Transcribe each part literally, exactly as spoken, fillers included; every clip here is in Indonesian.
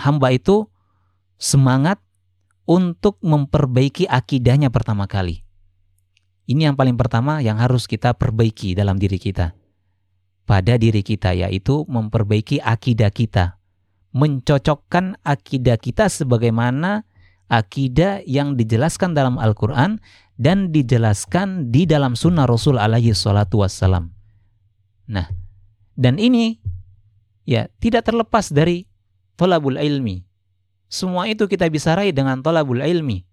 seorang hamba itu semangat untuk memperbaiki akidahnya pertama kali. Ini yang paling pertama yang harus kita perbaiki dalam diri kita. Pada diri kita, yaitu memperbaiki akidah kita. Mencocokkan akidah kita sebagaimana akidah yang dijelaskan dalam Al-Quran dan dijelaskan di dalam sunnah Rasul alaihi salatu wassalam. Nah, dan ini ya tidak terlepas dari thalabul ilmi. Semua itu kita bisa raih dengan thalabul ilmi.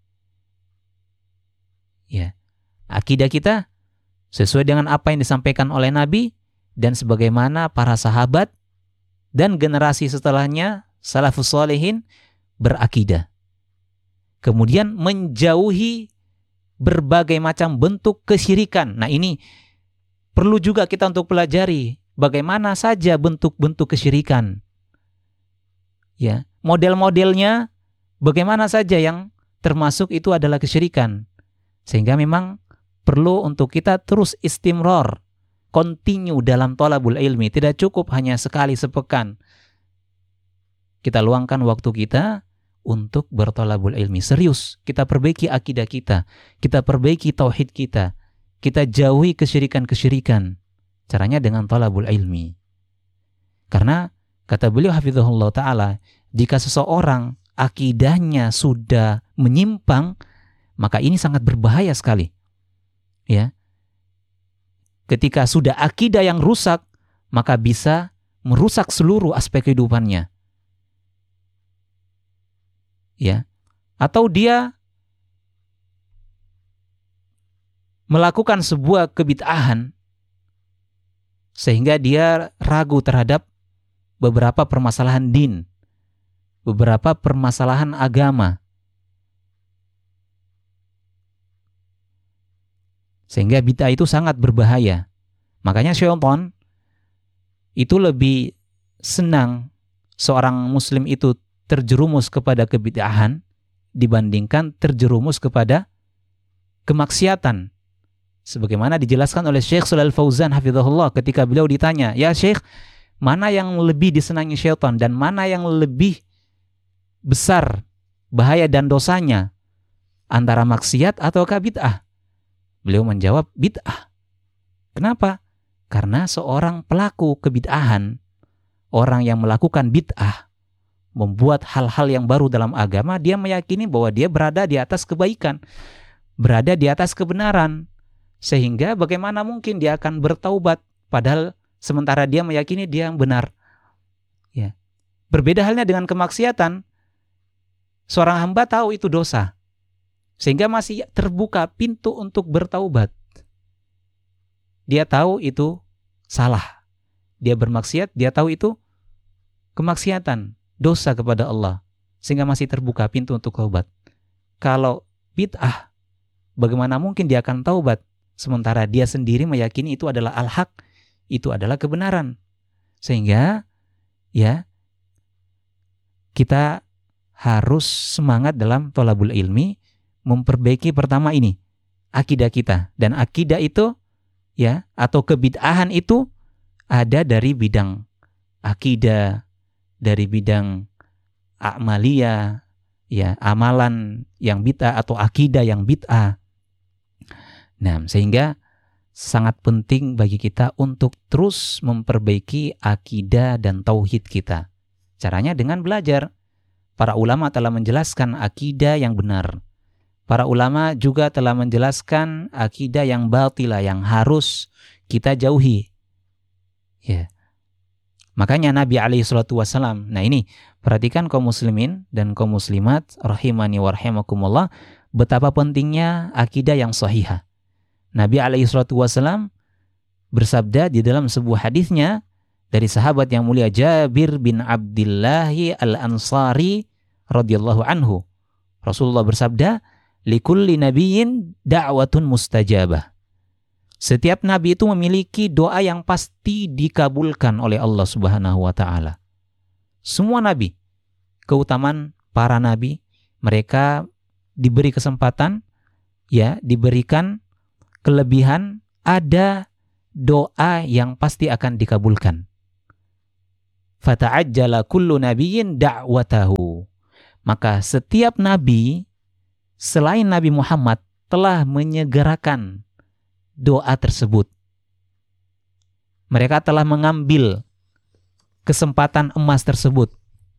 Ya, akidah kita sesuai dengan apa yang disampaikan oleh Nabi dan sebagaimana para sahabat dan generasi setelahnya salafus shalihin berakidah. Kemudian menjauhi berbagai macam bentuk kesyirikan. Nah, ini perlu juga kita untuk pelajari bagaimana saja bentuk-bentuk kesyirikan. Ya, model-modelnya bagaimana saja yang termasuk itu adalah kesyirikan. Sehingga memang perlu untuk kita terus istimror, continue dalam thalabul ilmi. Tidak cukup hanya sekali sepekan kita luangkan waktu kita untuk berthalabul ilmi. Serius, kita perbaiki akidah kita, kita perbaiki tauhid kita, kita jauhi kesyirikan-kesyirikan. Caranya dengan thalabul ilmi. Karena kata beliau hafizahullah ta'ala, jika seseorang akidahnya sudah menyimpang, maka ini sangat berbahaya sekali. Ya. Ketika sudah akidah yang rusak, maka bisa merusak seluruh aspek kehidupannya. Ya. Atau dia melakukan sebuah kebid'ahan sehingga dia ragu terhadap beberapa permasalahan din, beberapa permasalahan agama. Sehingga bid'ah itu sangat berbahaya. Makanya syaitan itu lebih senang seorang muslim itu terjerumus kepada kebid'ahan dibandingkan terjerumus kepada kemaksiatan. Sebagaimana dijelaskan oleh Syekh Shalal Fauzan hafizahullah ketika beliau ditanya, "Ya Syekh, mana yang lebih disenangi syaitan dan mana yang lebih besar bahaya dan dosanya, antara maksiat ataukah bid'ah?" Beliau menjawab, bid'ah. Kenapa? Karena seorang pelaku kebid'ahan, orang yang melakukan bid'ah, membuat hal-hal yang baru dalam agama, dia meyakini bahwa dia berada di atas kebaikan, berada di atas kebenaran. Sehingga bagaimana mungkin dia akan bertaubat, padahal sementara dia meyakini dia yang benar. Ya. Berbeda halnya dengan kemaksiatan. Seorang hamba tahu itu dosa, sehingga masih terbuka pintu untuk bertaubat. Dia tahu itu salah. Dia bermaksiat, dia tahu itu kemaksiatan, dosa kepada Allah, sehingga masih terbuka pintu untuk taubat. Kalau bid'ah, bagaimana mungkin dia akan taubat, sementara dia sendiri meyakini itu adalah al-haq, itu adalah kebenaran. Sehingga ya kita harus semangat dalam thalabul ilmi, memperbaiki pertama ini akidah kita. Dan akidah itu ya, atau kebid'ahan itu ada dari bidang akidah, dari bidang a'maliyah, ya, amalan yang bid'ah atau akidah yang bid'ah. Nah, sehingga sangat penting bagi kita untuk terus memperbaiki akidah dan tauhid kita. Caranya dengan belajar. Para ulama telah menjelaskan akidah yang benar. Para ulama juga telah menjelaskan akidah yang batilah, yang harus kita jauhi. Ya. Makanya Nabi alaihi salatu wassalam, nah ini perhatikan kaum muslimin dan kaum muslimat rahimani wa rahimakumullah, betapa pentingnya akidah yang sahihah. Nabi alaihi salatu wassalam bersabda di dalam sebuah hadisnya dari sahabat yang mulia Jabir bin Abdullah al-Ansari radhiyallahu anhu. Rasulullah bersabda, "Likulli nabiyyin da'watun mustajabah." Setiap nabi itu memiliki doa yang pasti dikabulkan oleh Allah Subhanahu wa taala. Semua nabi, keutamaan para nabi, mereka diberi kesempatan, ya, diberikan kelebihan, ada doa yang pasti akan dikabulkan. fata'ajjala kullu nabiyyin da'watahu. Maka setiap nabi selain Nabi Muhammad telah menyegerakan doa tersebut. Mereka telah mengambil kesempatan emas tersebut,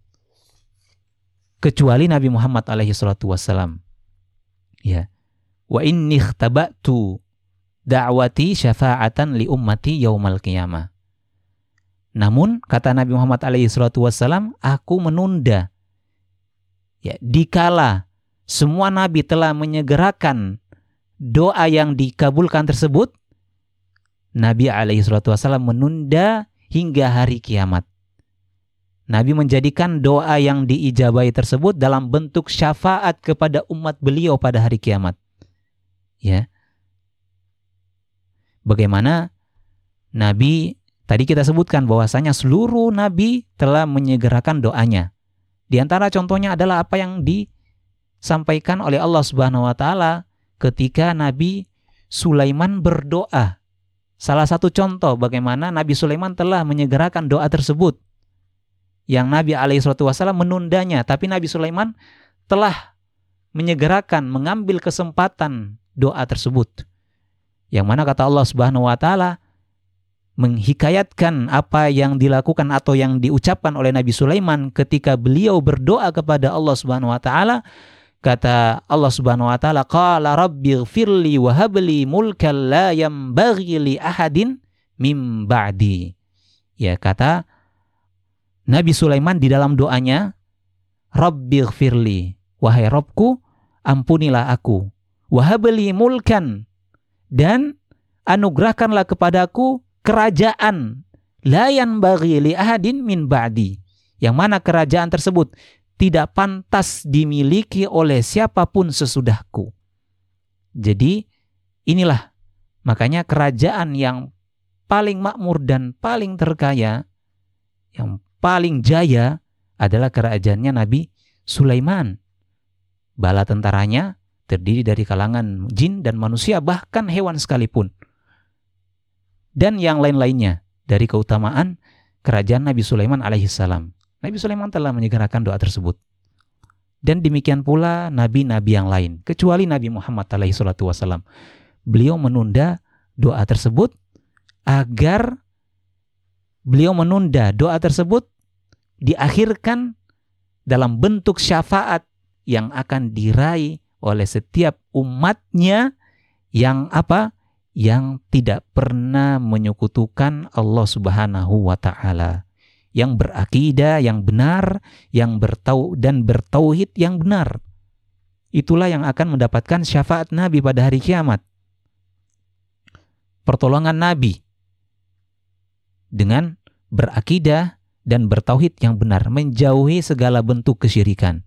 kecuali Nabi Muhammad alaihi salatu wassalam. Ya. Wa inni ikhtaba'tu da'wati syafa'atan li ummati yaumal qiyamah. Namun kata Nabi Muhammad alaihi salatu wassalam, aku menunda. Ya, dikala semua nabi telah menyegerakan doa yang dikabulkan tersebut, Nabi alaihi salatu wassalam menunda hingga hari kiamat. Nabi menjadikan doa yang diijabahi tersebut dalam bentuk syafaat kepada umat beliau pada hari kiamat. Ya. Bagaimana Nabi tadi kita sebutkan bahwasanya seluruh nabi telah menyegerakan doanya. Di antara contohnya adalah apa yang disampaikan oleh Allah Subhanahu wa taala ketika Nabi Sulaiman berdoa. Salah satu contoh bagaimana Nabi Sulaiman telah menyegerakan doa tersebut. Yang Nabi alaihi salatu wasallam menundanya, tapi Nabi Sulaiman telah menyegerakan, mengambil kesempatan doa tersebut. Yang mana kata Allah Subhanahu wa taala menghikayatkan apa yang dilakukan atau yang diucapkan oleh Nabi Sulaiman ketika beliau berdoa kepada Allah Subhanahu wa taala. Kata Allah Subhanahu wa taala, qala rabbighfirli wa habli mulkan la yanbaghi li ahadin mim ba'di. Ya, kata Nabi Sulaiman di dalam doanya, rabbighfirli, wahai Rabbku, ampunilah aku, wa habli mulkan, dan anugerahkanlah kepadaku kerajaan, la yanbaghi li ahadin min ba'di, yang mana kerajaan tersebut tidak pantas dimiliki oleh siapapun sesudahku. Jadi inilah makanya kerajaan yang paling makmur dan paling terkaya, yang paling jaya adalah kerajaannya Nabi Sulaiman. Bala tentaranya terdiri dari kalangan jin dan manusia, bahkan hewan sekalipun. Dan yang lain-lainnya dari keutamaan kerajaan Nabi Sulaiman alaihissalam. Nabi Sulaiman telah menyegerakan doa tersebut. Dan demikian pula nabi-nabi yang lain, kecuali Nabi Muhammad alaihi salatu wasallam. Beliau menunda doa tersebut agar beliau menunda doa tersebut diakhirkan dalam bentuk syafaat yang akan diraih oleh setiap umatnya yang apa? Yang tidak pernah menyekutukan Allah Subhanahu wa taala, yang berakidah yang benar, yang bertau dan bertauhid yang benar. Itulah yang akan mendapatkan syafaat Nabi pada hari kiamat. Pertolongan Nabi dengan berakidah dan bertauhid yang benar, menjauhi segala bentuk kesyirikan.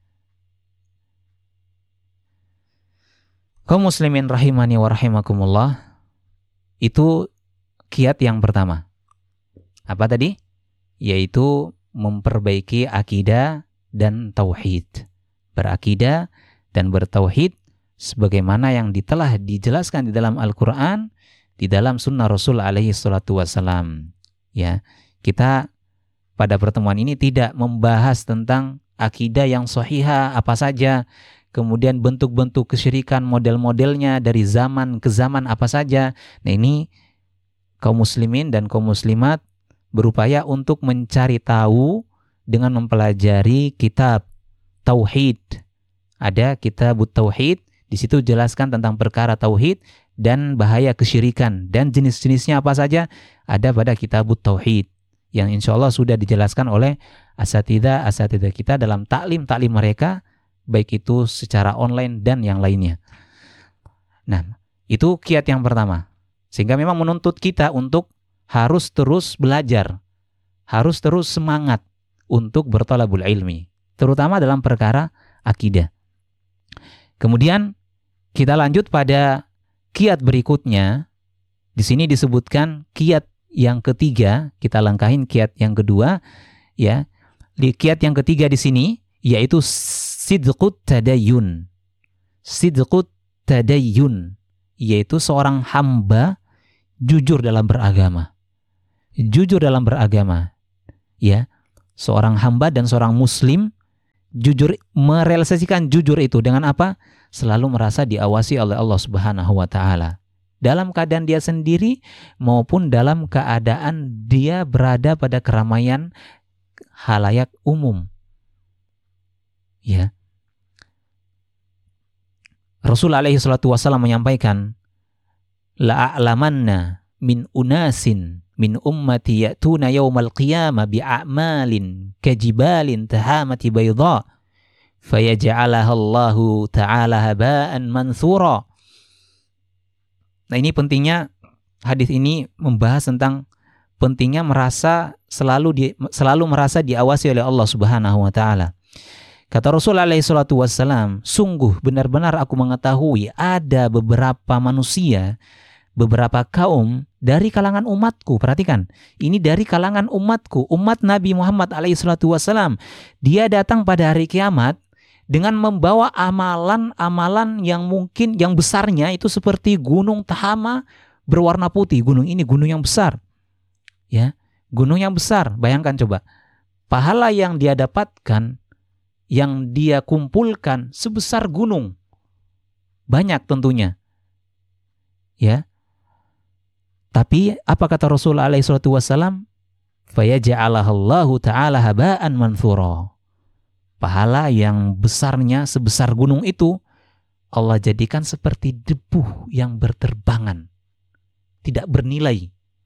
Kaum muslimin rahimani wa rahimakumullah, itu kiat yang pertama. Apa tadi? Yaitu memperbaiki akidah dan tauhid. Berakidah dan bertauhid sebagaimana yang telah dijelaskan di dalam Al-Quran, di dalam sunnah Rasul alaihi salatu wassalam. Ya, kita pada pertemuan ini tidak membahas tentang akidah yang sahihah apa saja, kemudian bentuk-bentuk kesyirikan model-modelnya dari zaman ke zaman apa saja. Nah, ini kaum muslimin dan kaum muslimat berupaya untuk mencari tahu dengan mempelajari kitab tauhid. Ada kitab tauhid, di situ jelaskan tentang perkara tauhid dan bahaya kesyirikan dan jenis-jenisnya apa saja ada pada kitab tauhid yang insya Allah sudah dijelaskan oleh asatidzah asatidzah kita dalam taklim-taklim mereka, baik itu secara online dan yang lainnya. Nah, itu kiat yang pertama. Sehingga memang menuntut kita untuk harus terus belajar, harus terus semangat untuk berthalabul ilmi, terutama dalam perkara akidah. Kemudian kita lanjut pada kiat berikutnya. Di sini disebutkan kiat yang ketiga, kita langkahin kiat yang kedua, ya. Kiat yang ketiga di sini yaitu sidqut tadayyun. Sidqut tadayyun, yaitu seorang hamba jujur dalam beragama. Jujur dalam beragama, Ya, seorang hamba dan seorang muslim jujur, merealisasikan jujur itu dengan apa? Selalu merasa diawasi oleh Allah Subhanahu wa taala. Dalam keadaan dia sendiri maupun dalam keadaan dia berada pada keramaian halayak umum. Ya. Rasul alaihi salatu wasallam menyampaikan, la'a'lamanna min unasin min ummati ya'tuna yawmal qiyamah bi'a'malin kajibalin tahamati bayda fayaj'alaha Allahu ta'ala haba'an manthura. Nah, ini pentingnya hadis ini membahas tentang pentingnya merasa selalu di, selalu merasa diawasi oleh Allah Subhanahu wa taala. Kata Rasul alaihi salatu wassalam, sungguh benar-benar aku mengetahui ada beberapa manusia, beberapa kaum dari kalangan umatku. Perhatikan, ini dari kalangan umatku, umat Nabi Muhammad alaihi salatu wassalam. Dia datang pada hari kiamat dengan membawa amalan-amalan yang mungkin yang besarnya itu seperti gunung Tahama berwarna putih. Gunung ini gunung yang besar. Ya, gunung yang besar. Bayangkan coba. Pahala yang dia dapatkan, yang dia kumpulkan sebesar gunung. Banyak tentunya. Ya. Tapi apa kata Rasul alaihi salatu wassalam? Fayaj'alahallahu ta'ala haba'an manthura. Pahala yang besarnya sebesar gunung itu Allah jadikan seperti debu yang berterbangan, tidak bernilai.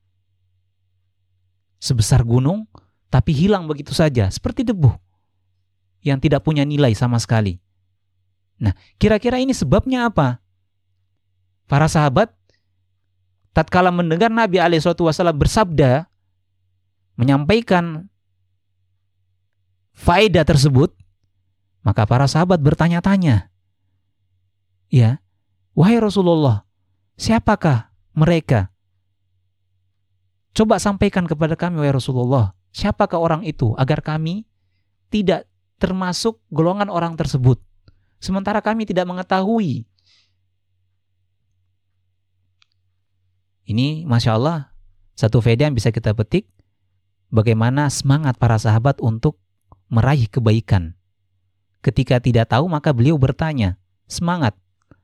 Sebesar gunung tapi hilang begitu saja, seperti debu yang tidak punya nilai sama sekali. Nah, kira-kira ini sebabnya apa? Para sahabat tatkala mendengar Nabi alaihi salatu wasallam bersabda, menyampaikan faedah tersebut, maka para sahabat bertanya-tanya, ya, wahai Rasulullah, siapakah mereka? Coba sampaikan kepada kami, wahai Rasulullah, siapakah orang itu, agar kami tidak termasuk golongan orang tersebut, sementara kami tidak mengetahui. Ini Masya Allah, satu faedah yang bisa kita petik, bagaimana semangat para sahabat untuk meraih kebaikan. Ketika tidak tahu, maka beliau bertanya, semangat.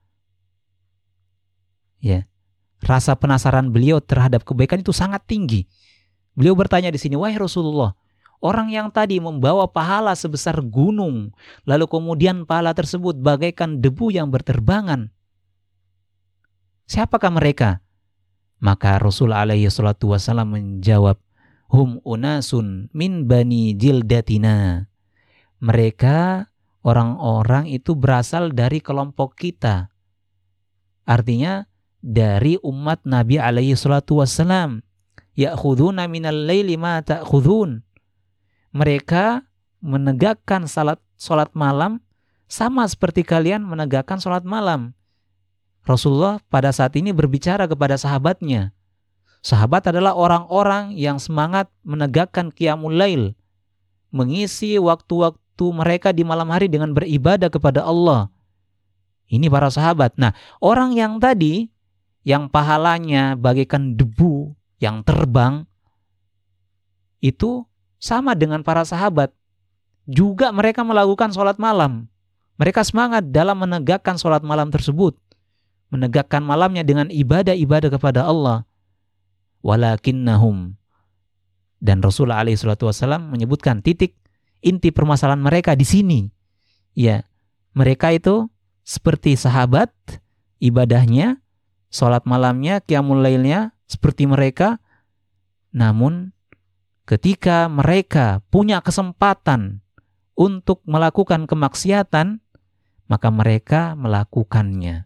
Ya, rasa penasaran beliau terhadap kebaikan itu sangat tinggi. Beliau bertanya di sini, wahai Rasulullah, orang yang tadi membawa pahala sebesar gunung, lalu kemudian pahala tersebut bagaikan debu yang berterbangan, siapakah mereka? Maka Rasul alaihi salatu wasallam menjawab, hum unasun min bani jildatina. Mereka orang-orang itu berasal dari kelompok kita. Artinya dari umat Nabi alaihi salatu wassalam. Ya'khuduna minal laili ma ta'khudun. Mereka menegakkan salat salat malam sama seperti kalian menegakkan salat malam. Rasulullah pada saat ini berbicara kepada sahabatnya. Sahabat adalah orang-orang yang semangat menegakkan qiyamul lail, mengisi waktu-waktu mereka di malam hari dengan beribadah kepada Allah. Ini para sahabat. Nah, orang yang tadi yang pahalanya bagaikan debu yang terbang itu sama dengan para sahabat. Juga mereka melakukan sholat malam. Mereka semangat dalam menegakkan sholat malam tersebut, menegakkan malamnya dengan ibadah-ibadah kepada Allah. Walakinnahum, dan Rasulullah alaihi salatu wasallam menyebutkan titik inti permasalahan mereka di sini. Ya, mereka itu seperti sahabat, ibadahnya, sholat malamnya, qiyamul lailnya seperti mereka. Namun ketika mereka punya kesempatan untuk melakukan kemaksiatan, maka mereka melakukannya.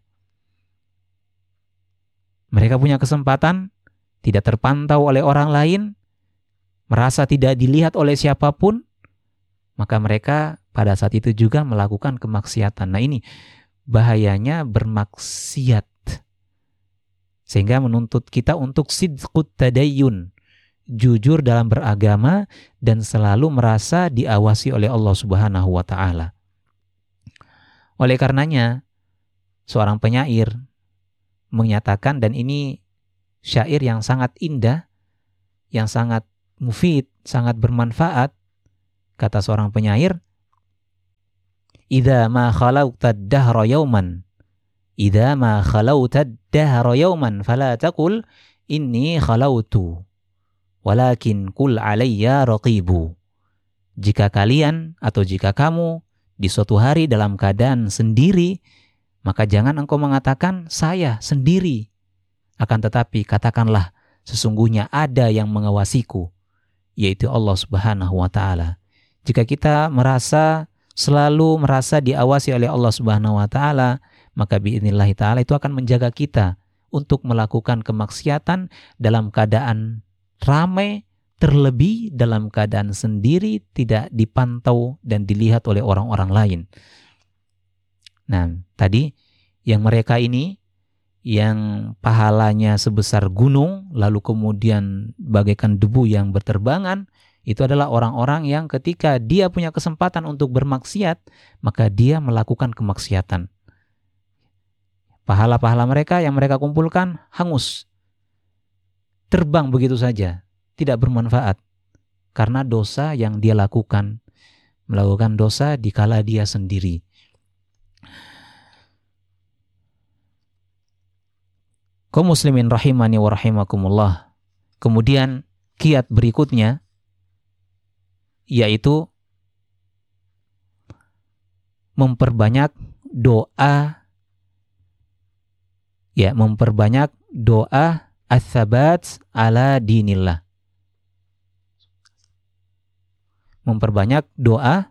Mereka punya kesempatan, tidak terpantau oleh orang lain, merasa tidak dilihat oleh siapapun, maka mereka pada saat itu juga melakukan kemaksiatan. Nah, ini bahayanya bermaksiat, sehingga menuntut kita untuk sidqut tadayyun, jujur dalam beragama dan selalu merasa diawasi oleh Allah Subhanahu wa taala. Oleh karenanya, seorang penyair menyatakan, dan ini syair yang sangat indah, yang sangat mufid, sangat bermanfaat. Kata seorang penyair, "Idza ma khalauta ad-dahra yawman, idza ma khalauta ad-dahra yawman fala taqul inni khalautu, walakin qul alayya raqibu." Jika kalian atau jika kamu di suatu hari dalam keadaan sendiri, maka jangan engkau mengatakan saya sendiri. Akan tetapi katakanlah sesungguhnya ada yang mengawasiku, yaitu Allah Subhanahu wa taala. Jika kita merasa selalu merasa diawasi oleh Allah Subhanahu wa taala, maka biidznillah taala itu akan menjaga kita untuk melakukan kemaksiatan dalam keadaan ramai, terlebih dalam keadaan sendiri, tidak dipantau dan dilihat oleh orang-orang lain. Nah, tadi yang mereka ini yang pahalanya sebesar gunung, lalu kemudian bagaikan debu yang berterbangan, itu adalah orang-orang yang ketika dia punya kesempatan untuk bermaksiat, maka dia melakukan kemaksiatan. Pahala-pahala mereka yang mereka kumpulkan hangus, terbang begitu saja, tidak bermanfaat, karena dosa yang dia lakukan, melakukan dosa dikala dia sendiri. Kaum muslimin rahimani wa rahimakumullah. Kemudian kiat berikutnya yaitu memperbanyak doa, ya memperbanyak doa ats-tsabat ala dinillah. Memperbanyak doa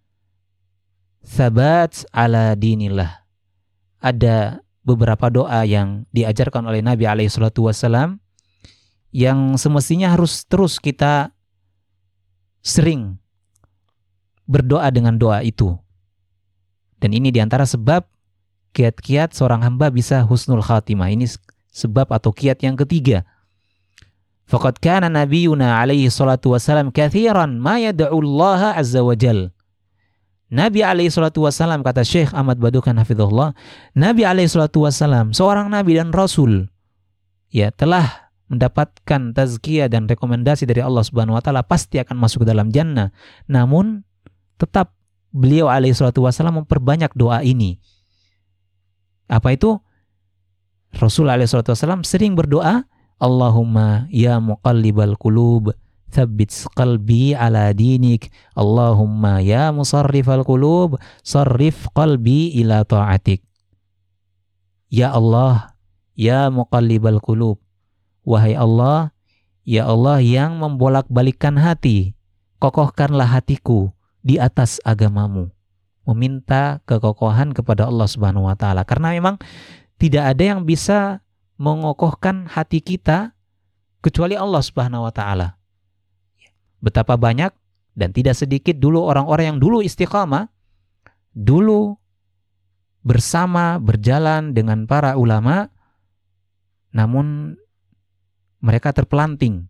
tsabat ala dinillah. Ada beberapa doa yang diajarkan oleh Nabi alaihi salatu wasallam yang semestinya harus terus kita sering berdoa dengan doa itu. Dan ini diantara sebab kiat-kiat seorang hamba bisa husnul khatimah. Ini sebab atau kiat yang ketiga. Faqad kana nabiyuna alaihi salatu wasallam katsiran ma yad'u Allah azza wa jalla. Nabi alaihi salatu wasallam, kata Syekh Ahmad Badukan hafizahullah, Nabi alaihi salatu wasallam, seorang nabi dan rasul, ya telah mendapatkan tazkiyah dan rekomendasi dari Allah Subhanahu wa taala, pasti akan masuk ke dalam jannah. Namun tetap beliau alaihi salatu wasallam memperbanyak doa ini. Apa itu? Rasul alaihi salatu wasallam sering berdoa, Allahumma ya muqallibal qulub tsabbit qalbi ala dinik, Allahumma ya musarrifal qulub sarrif qalbi ila ta'atik. Ya Allah, ya muqallibal qulub, wahai Allah, ya Allah yang membolak-balikkan hati, kokohkanlah hatiku di atas agamamu. Meminta kekokohan kepada Allah Subhanahu wa taala, karena memang tidak ada yang bisa mengokohkan hati kita kecuali Allah Subhanahu wa taala. Betapa banyak dan tidak sedikit dulu orang-orang yang dulu istiqamah, dulu bersama berjalan dengan para ulama, namun mereka terpelanting.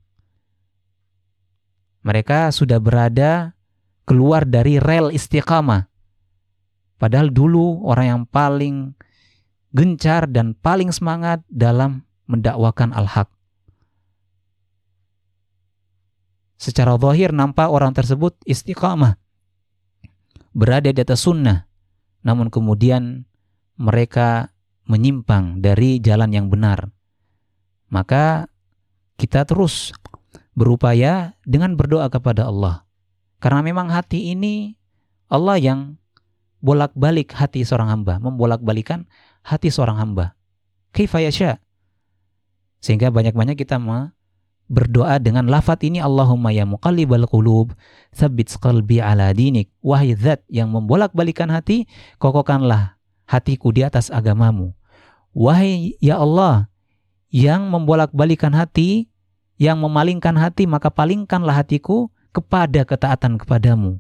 Mereka sudah berada keluar dari rel istiqamah. Padahal dulu orang yang paling gencar dan paling semangat dalam mendakwakan al-haq. Secara zahir nampak orang tersebut istiqamah, berada di atas sunnah, namun kemudian mereka menyimpang dari jalan yang benar. Maka kita terus berupaya dengan berdoa kepada Allah, karena memang hati ini Allah yang bolak-balik hati seorang hamba, membolak-balikan hati seorang hamba. Kaifa yasha. Sehingga banyak-banyak kita ma berdoa dengan lafaz ini, Allahumma ya muqallibal qulub tsabbit qalbi ala dinik. Wahai zat yang membolak-balikan hati, kokohkanlah hatiku di atas agamamu. Wahai ya Allah yang membolak-balikan hati, yang memalingkan hati, maka palingkanlah hatiku kepada ketaatan kepadamu.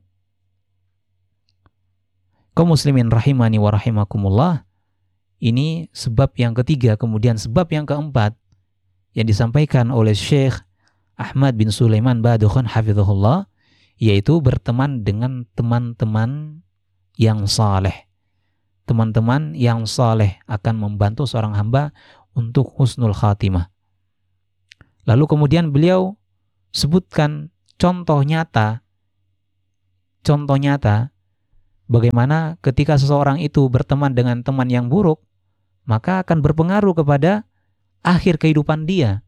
Kaum muslimin rahimani wa rahimakumullah. Ini sebab yang ketiga. Kemudian sebab yang keempat yang disampaikan oleh Syekh Ahmad bin Sulaiman Badukhan hafizahullah, yaitu berteman dengan teman-teman yang saleh. Teman-teman yang saleh akan membantu seorang hamba untuk husnul khatimah. Lalu kemudian beliau sebutkan contoh nyata, contoh nyata bagaimana ketika seseorang itu berteman dengan teman yang buruk, maka akan berpengaruh kepada akhir kehidupan dia.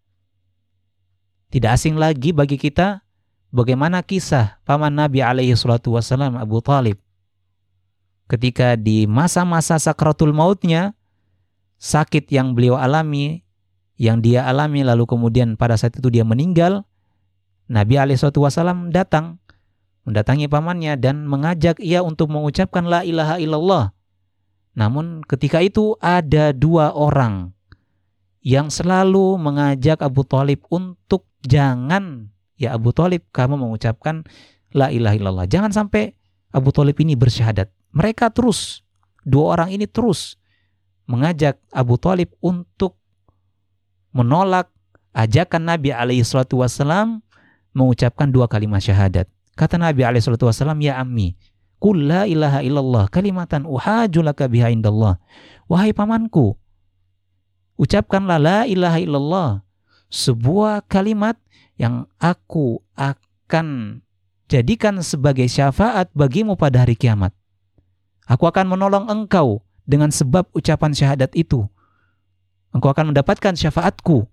Tidak asing lagi bagi kita bagaimana kisah paman Nabi alaihi salatu wassalam, Abu Thalib. Ketika di masa-masa sakratul mautnya, sakit yang beliau alami, yang dia alami, lalu kemudian pada saat itu dia meninggal, Nabi alaihi salatu wassalam datang, mendatangi pamannya dan mengajak ia untuk mengucapkan la ilaha illallah. Namun ketika itu ada dua orang yang selalu mengajak Abu Thalib untuk jangan, ya Abu Thalib, kamu mengucapkan la ilaha illallah. Jangan sampai Abu Thalib ini bersyahadat. Mereka terus, dua orang ini terus mengajak Abu Thalib untuk menolak ajakan Nabi alaihi salatu wassalam mengucapkan dua kalimat syahadat. Kata Nabi alaihi salatu wassalam, ya ammi, qul la ilaha illallah kalimatan uhaju laka biha indallah. Wahai pamanku, ucapkanlah la ilaha illallah, sebuah kalimat yang aku akan jadikan sebagai syafaat bagimu pada hari kiamat. Aku akan menolong engkau dengan sebab ucapan syahadat itu. Engkau akan mendapatkan syafaatku.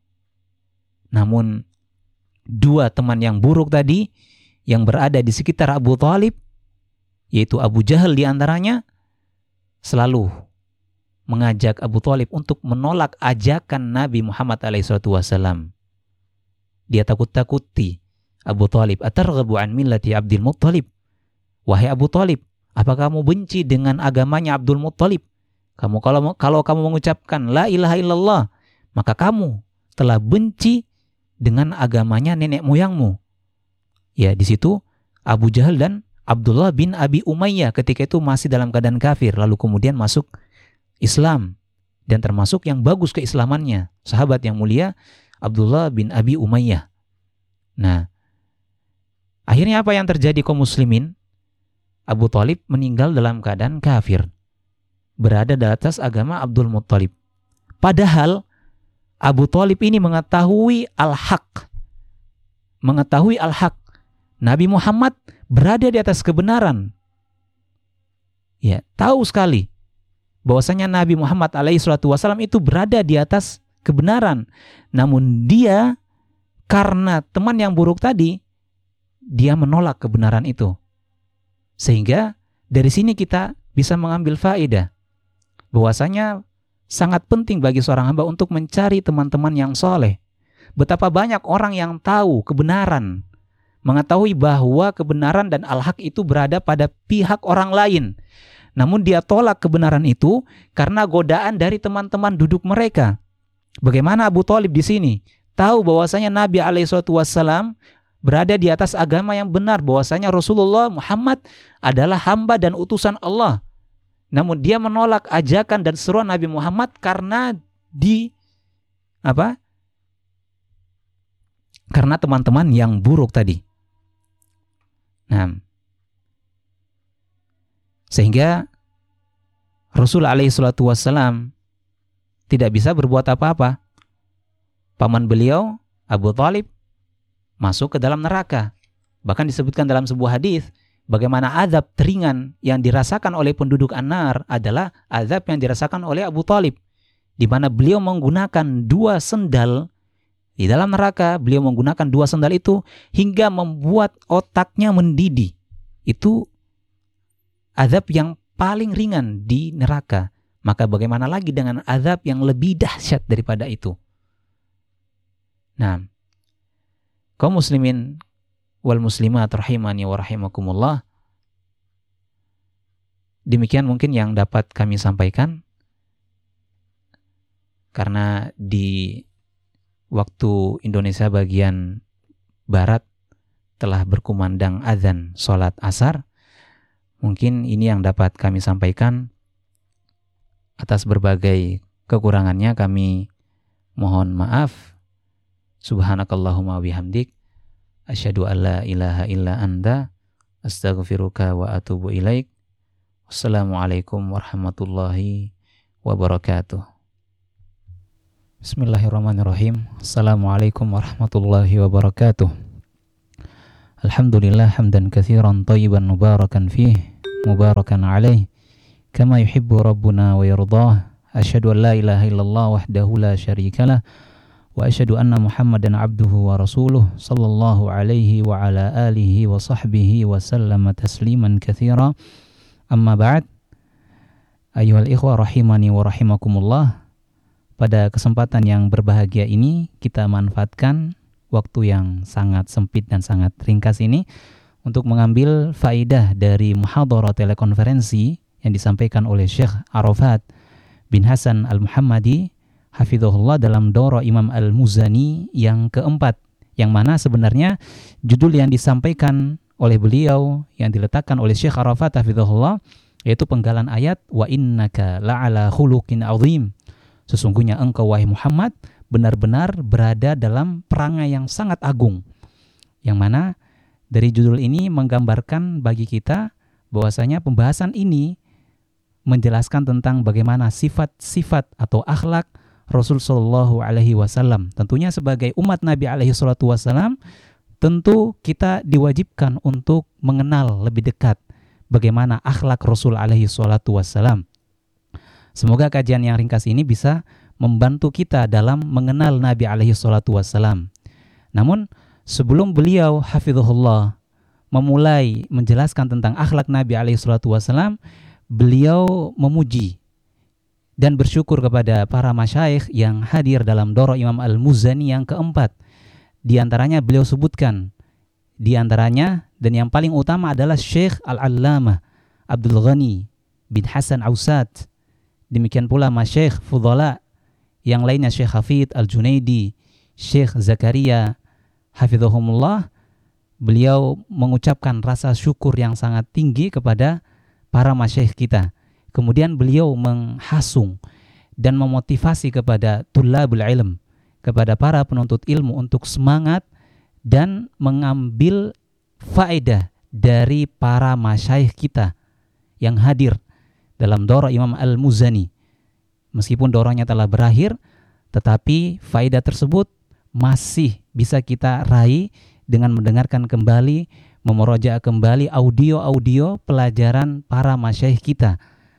Namun dua teman yang buruk tadi yang berada di sekitar Abu Thalib, yaitu Abu Jahal di antaranya, selalu mengajak Abu Thalib untuk menolak ajakan Nabi Muhammad alaihi salatu wasallam. Dia takut-takuti Abu Thalib, atarghabu an millati Abdul Muttalib. Wahai Abu Thalib, apa kamu benci dengan agamanya Abdul Muttalib? Kamu kalau kalau kamu mengucapkan la ilaha illallah, maka kamu telah benci dengan agamanya nenek moyangmu. Ya, di situ Abu Jahal dan Abdullah bin Abi Umayyah ketika itu masih dalam keadaan kafir, lalu kemudian masuk Islam, dan termasuk yang bagus keislamannya, sahabat yang mulia Abdullah bin Abi Umayyah. Nah, akhirnya apa yang terjadi kaum muslimin? Abu Thalib meninggal dalam keadaan kafir, berada di atas agama Abdul Muttalib. Padahal Abu Thalib ini mengetahui al-haq, mengetahui al-haq. Nabi Muhammad berada di atas kebenaran. Ya, tahu sekali bahwasanya Nabi Muhammad alaihi salatu wasallam itu berada di atas kebenaran. Namun dia, karena teman yang buruk tadi, dia menolak kebenaran itu. Sehingga dari sini kita bisa mengambil faedah bahwasanya sangat penting bagi seorang hamba untuk mencari teman-teman yang soleh. Betapa banyak orang yang tahu kebenaran, mengetahui bahwa kebenaran dan al-haq itu berada pada pihak orang lain, namun dia tolak kebenaran itu karena godaan dari teman-teman duduk mereka. Bagaimana Abu Thalib di sini tahu bahwasanya Nabi alaihi salatu wassalam berada di atas agama yang benar, bahwasanya Rasulullah Muhammad adalah hamba dan utusan Allah. Namun dia menolak ajakan dan seruan Nabi Muhammad karena di apa? Karena teman-teman yang buruk tadi. Nah, sehingga Rasul alaihi salatu wassalam tidak bisa berbuat apa-apa. Paman beliau Abu Thalib masuk ke dalam neraka. Bahkan disebutkan dalam sebuah hadis bagaimana azab teringan yang dirasakan oleh penduduk An-Nar adalah azab yang dirasakan oleh Abu Thalib, di mana beliau menggunakan dua sendal di dalam neraka. Beliau menggunakan dua sendal itu hingga membuat otaknya mendidih. Itu azab yang paling ringan di neraka. Maka bagaimana lagi dengan azab yang lebih dahsyat daripada itu? Nah, kaum muslimin wal muslimat rahimani wa rahimakumullah, demikian mungkin yang dapat kami sampaikan, karena di waktu Indonesia bagian barat telah berkumandang azan sholat asar. Mungkin ini yang dapat kami sampaikan. Atas berbagai kekurangannya kami mohon maaf. Subhanakallahumma bihamdik, asyhadu an la ilaha illa anta, astaghfiruka wa atubu ilaik. Wassalamualaikum warahmatullahi wabarakatuh. Bismillahirrahmanirrahim. Assalamualaikum warahmatullahi wabarakatuh. Alhamdulillah hamdan katsiran thayyiban mubarakan fih, mubarakan alaih, kama yuhibbu rabbuna wa yardah. Asyhadu an la ilaha illallah wahdahu la syarikalah wa asyhadu anna Muhammadan abduhu wa rasuluh sallallahu alaihi wa ala alihi wa sahbihi wa sallama tasliman katsira. Amma ba'd. Ayyuhal ikhwah rahimani wa rahimakumullah. Pada kesempatan yang berbahagia ini kita manfaatkan waktu yang sangat sempit dan sangat ringkas ini untuk mengambil faidah dari muhadharah telekonferensi yang disampaikan oleh Syekh Arafat bin Hasan Al-Muhammadi hafizahullah dalam Daurah Imam Al-Muzani yang keempat, yang mana sebenarnya judul yang disampaikan oleh beliau yang diletakkan oleh Syekh Arafat hafizahullah yaitu penggalan ayat wa innaka la'ala khuluqin azim. Sesungguhnya engkau wahai Muhammad benar-benar berada dalam perangai yang sangat agung. Yang mana dari judul ini menggambarkan bagi kita bahwasanya pembahasan ini menjelaskan tentang bagaimana sifat-sifat atau akhlak Rasul sallallahu alaihi wasallam. Tentunya sebagai umat Nabi alaihi salatu wasallam, tentu kita diwajibkan untuk mengenal lebih dekat bagaimana akhlak Rasul alaihi salatu wassalam. Semoga kajian yang ringkas ini bisa membantu kita dalam mengenal Nabi alaihi salatu wassalam. Namun sebelum beliau hafizahullah memulai menjelaskan tentang akhlak Nabi alaihi salatu wassalam, beliau memuji dan bersyukur kepada para masyayikh yang hadir dalam Daurah Imam Al-Muzani yang keempat. Di antaranya beliau sebutkan Di antaranya dan yang paling utama adalah Syekh Al-Allamah Abdul Ghani bin Hasan Ausat. Demikian pula masyayikh fudhala yang lainnya, Syekh Hafid Al-Junaidi, Syekh Zakaria hafizahumullah. Beliau mengucapkan rasa syukur yang sangat tinggi kepada para masyayikh kita. Kemudian beliau menghasung dan memotivasi kepada tulabul ilm, kepada para penuntut ilmu untuk semangat dan mengambil faedah dari para masyayikh kita yang hadir dalam Daurah Imam Al-Muzani. Meskipun daurahnya telah berakhir, tetapi faedah tersebut masih bisa kita raih dengan mendengarkan kembali, memurojaah kembali audio-audio pelajaran para masyayikh kita.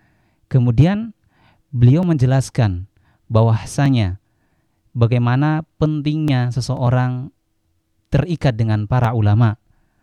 Kemudian beliau menjelaskan bahwasanya bagaimana pentingnya seseorang terikat dengan para ulama.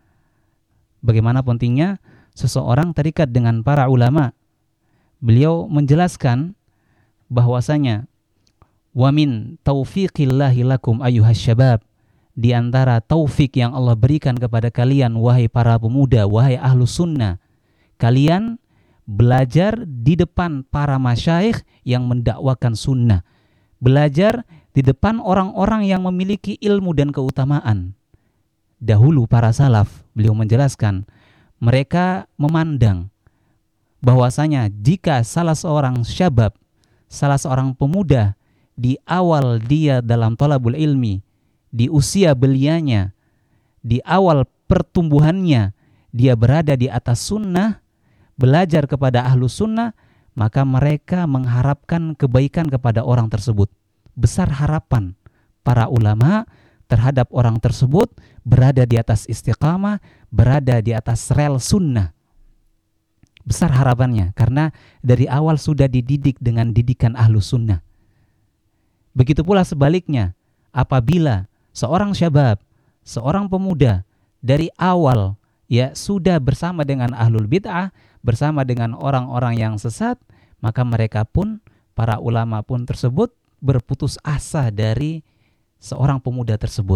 Bagaimana pentingnya seseorang terikat dengan para ulama. Beliau menjelaskan bahwasanya wa min taufiqillahi lakum ayyuhas syabab, di antara taufik yang Allah berikan kepada kalian wahai para pemuda, wahai ahlus sunnah, kalian belajar di depan para masyayikh yang mendakwakan sunnah, belajar di depan orang-orang yang memiliki ilmu dan keutamaan. Dahulu para salaf, beliau menjelaskan, mereka memandang bahwasanya jika salah seorang syabab, salah seorang pemuda di awal dia dalam thalabul ilmi, di usia belianya, di awal pertumbuhannya, dia berada di atas sunnah, belajar kepada ahlu sunnah, maka mereka mengharapkan kebaikan kepada orang tersebut. Besar harapan para ulama terhadap orang tersebut berada di atas istiqamah, berada di atas rel sunnah. Besar harapannya karena dari awal sudah dididik dengan didikan ahlu sunnah. Begitu pula sebaliknya, apabila seorang syabab, seorang pemuda dari awal ya sudah bersama dengan ahlul bid'ah, bersama dengan orang-orang yang sesat, maka mereka pun, para ulama pun tersebut berputus asa dari seorang pemuda tersebut.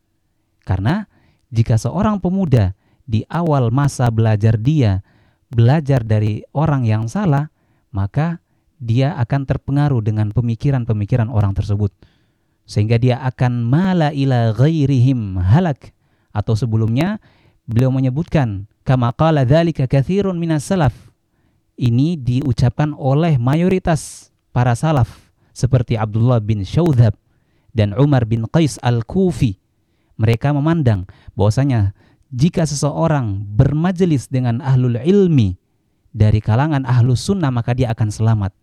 Karena jika seorang pemuda di awal masa belajar dia belajar dari orang yang salah, maka dia akan terpengaruh dengan pemikiran-pemikiran orang tersebut, sehingga dia akan mala ila ghairihim halak. Atau sebelumnya beliau menyebutkan kama qala dzalika katsirun minas salaf. Ini diucapkan oleh mayoritas para salaf seperti Abdullah bin Syaudzab dan Umar bin Qais al-Kufi. Mereka memandang bahwasanya jika seseorang bermajelis dengan ahlul ilmi dari kalangan ahlus sunnah, maka dia akan selamat.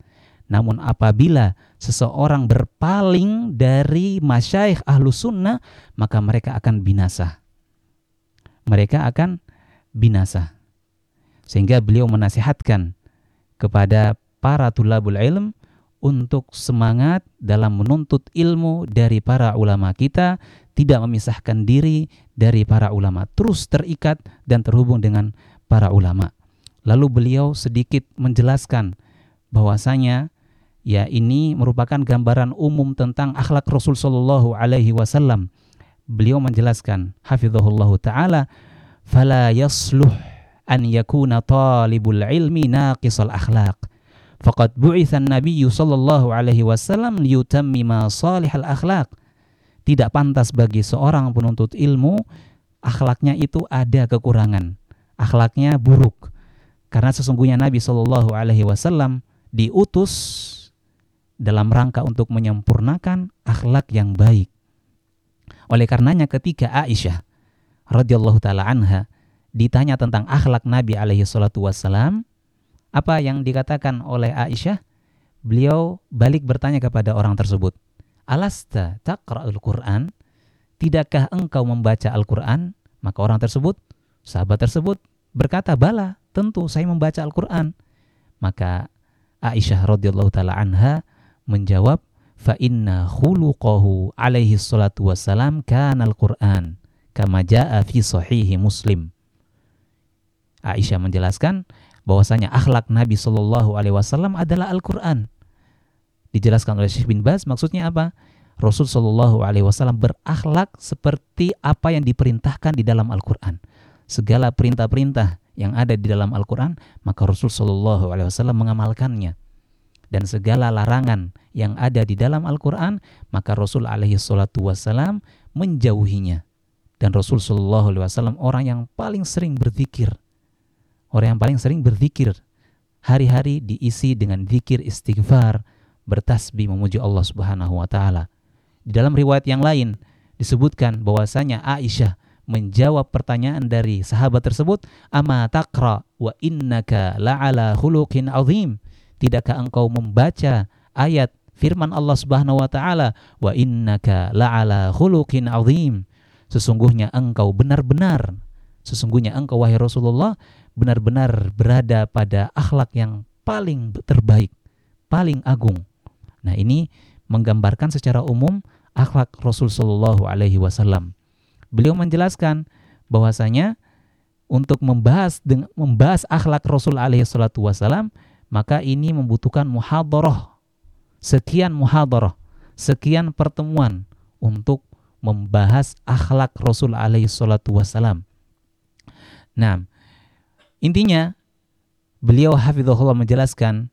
Namun apabila seseorang berpaling dari masyayikh ahlus sunnah, maka mereka akan binasa. Mereka akan binasa. Sehingga beliau menasihatkan kepada para tulabul ilm untuk semangat dalam menuntut ilmu dari para ulama kita, tidak memisahkan diri dari para ulama, terus terikat dan terhubung dengan para ulama. Lalu beliau sedikit menjelaskan bahwasanya ya ini merupakan gambaran umum tentang akhlak Rasul sallallahu alaihi wasallam. Beliau menjelaskan, hafizahullahu taala, fala yasluh an yakuna talibul ilmi naqisal akhlaq. Faqad bu'itsan nabiyyu sallallahu alaihi wasallam liyutammima salihal akhlaq. Tidak pantas bagi seorang penuntut ilmu akhlaknya itu ada kekurangan, akhlaknya buruk. Karena sesungguhnya Nabi sallallahu alaihi wasallam diutus dalam rangka untuk menyempurnakan akhlak yang baik. Oleh karenanya ketika Aisyah radhiyallahu taala anha ditanya tentang akhlak Nabi alaihi salatu wassalam, apa yang dikatakan oleh Aisyah? Beliau balik bertanya kepada orang tersebut, alasta taqra'ul Qur'an? Tidakkah engkau membaca Al-Quran? Maka orang tersebut, sahabat tersebut berkata, bala, tentu saya membaca Al-Quran. Maka Aisyah radhiyallahu taala anha menjawab, fa inna khuluquhu alaihi salatu wassalam kana Al-Quran kama jaa fi sahihi Muslim. Aisyah menjelaskan bahwasanya akhlak Nabi sallallahu alaihi wasallam adalah Al-Quran. Dijelaskan oleh Syekh bin Baz, maksudnya apa? Rasul sallallahu alaihi wasallam berakhlak seperti apa yang diperintahkan di dalam Al-Quran. Segala perintah-perintah yang ada di dalam Al-Quran, maka Rasul sallallahu alaihi wasallam mengamalkannya. Dan segala larangan yang ada di dalam Al-Quran, maka Rasul alaihi salatu wasallam menjauhinya. Dan Rasul sallallahu alaihi wasallam orang yang paling sering berzikir. Orang yang paling sering berzikir. Hari-hari diisi dengan zikir istighfar, bertasbih memuji Allah Subhanahu wa taala. Di dalam riwayat yang lain disebutkan bahwasanya Aisyah menjawab pertanyaan dari sahabat tersebut, ama taqra wa innaka la'ala khuluqin azim. Tidakkah engkau membaca ayat firman Allah Subhanahu wa taala, wa innaka la'ala khuluqin azim. Sesungguhnya engkau benar-benar, sesungguhnya engkau wahai Rasulullah benar-benar berada pada akhlak yang paling terbaik, paling agung. Nah, ini menggambarkan secara umum akhlak Rasul sallallahu alaihi wasallam. Beliau menjelaskan bahwasanya untuk membahas dengan membahas akhlak Rasul alaihi salatu wasallam, maka ini membutuhkan muhadharah. Sekian muhadharah, sekian pertemuan untuk membahas akhlak Rasul alaihi salatu wasallam. Nah, intinya beliau hafizahullah menjelaskan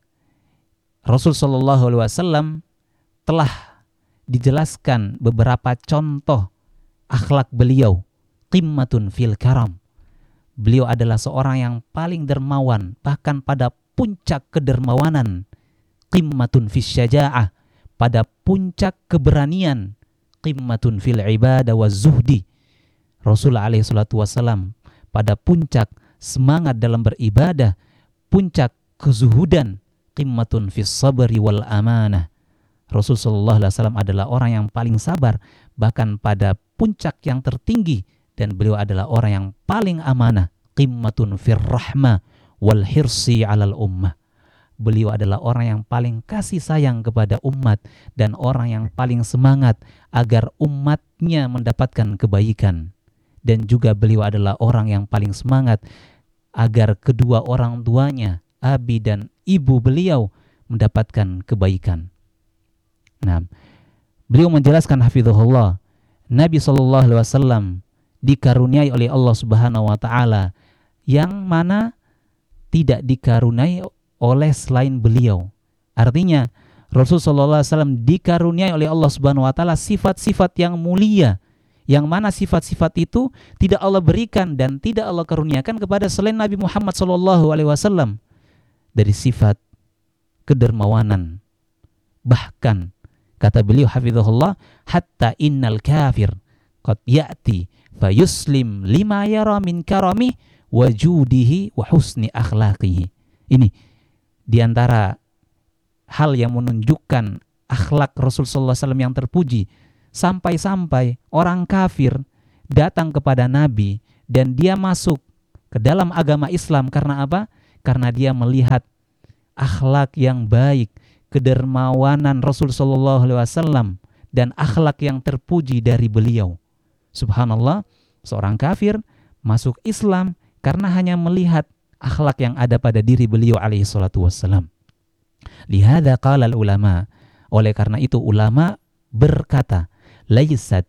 Rasul sallallahu alaihi wasallam telah dijelaskan beberapa contoh akhlak beliau, qimmatun fil karam. Beliau adalah seorang yang paling dermawan, bahkan pada puncak kedermawanan, qimmatun fis syaja'ah, pada puncak keberanian, qimmatun fil ibadah wa zuhdi. Rasul alaihi salatu wasallam pada puncak semangat dalam beribadah, puncak kezuhudan, qimmatun fis sabri wal amanah. Rasul sallallahu alaihi wasallam adalah orang yang paling sabar, bahkan pada puncak yang tertinggi, dan beliau adalah orang yang paling amanah, qimmatun fir rahmah wal hirsi 'alal ummah. Beliau adalah orang yang paling kasih sayang kepada umat dan orang yang paling semangat agar umatnya mendapatkan kebaikan. Dan juga beliau adalah orang yang paling semangat agar kedua orang tuanya, abi dan ibu beliau, mendapatkan kebaikan. Nah, beliau menjelaskan hafizahullah, Nabi sallallahu alaihi wasallam dikaruniai oleh Allah Subhanahu wa taala yang mana tidak dikaruniai oleh selain beliau. Artinya Rasul sallallahu alaihi wasallam dikaruniai oleh Allah Subhanahu wa taala sifat-sifat yang mulia, yang mana sifat-sifat itu tidak Allah berikan dan tidak Allah karuniakan kepada selain Nabi Muhammad sallallahu alaihi wasallam. Dari sifat kedermawanan, bahkan kata beliau hafizahullah, hatta innal kafir qad ya'ti fayuslim lima yara min karami wajudihi wa husni akhlaqihi. Ini diantara hal yang menunjukkan akhlak Rasul sallallahu alaihi wasallam yang terpuji, sampai-sampai orang kafir datang kepada Nabi dan dia masuk ke dalam agama Islam karena apa? Karena dia melihat akhlak yang baik, kedermawanan Rasul sallallahu alaihi wasallam dan akhlak yang terpuji dari beliau. Subhanallah, seorang kafir masuk Islam karena hanya melihat akhlak yang ada pada diri beliau alaihi salatu wassalam. Lihada qala ulama, oleh karena itu ulama berkata, laysat